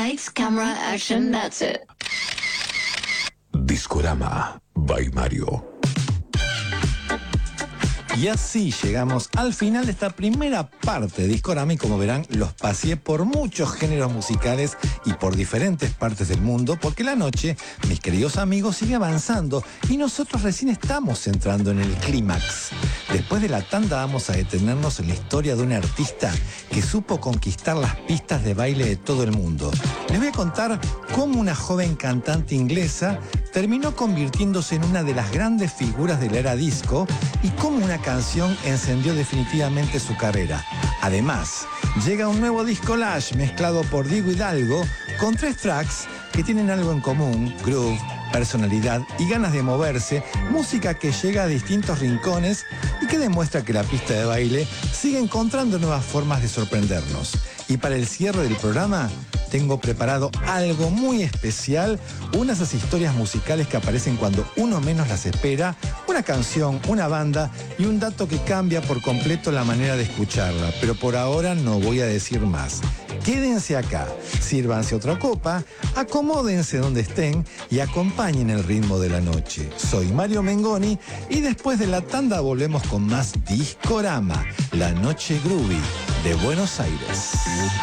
Lights, camera, action, that's it. Discorama by Mario. Y así llegamos al final de esta primera parte de Discorama y como verán los paseé por muchos géneros musicales y por diferentes partes del mundo porque la noche, mis queridos amigos, sigue avanzando y nosotros recién estamos entrando en el clímax. Después de la tanda vamos a detenernos en la historia de un artista que supo conquistar las pistas de baile de todo el mundo. Les voy a contar cómo una joven cantante inglesa terminó convirtiéndose en una de las grandes figuras de la era disco y cómo una canción encendió definitivamente su carrera. Además, llega un nuevo discolage mezclado por Diego Hidalgo con 3 tracks que tienen algo en común: groove, personalidad y ganas de moverse, música que llega a distintos rincones y que demuestra que la pista de baile sigue encontrando nuevas formas de sorprendernos. Y para el cierre del programa tengo preparado algo muy especial, unas de esas historias musicales que aparecen cuando uno menos las espera, una canción, una banda y un dato que cambia por completo la manera de escucharla, pero por ahora no voy a decir más. Quédense acá, sírvanse otra copa, acomódense donde estén y acompañen el ritmo de la noche. Soy Mario Mengoni y después de la tanda volvemos con más Discorama, la noche groovy de Buenos Aires.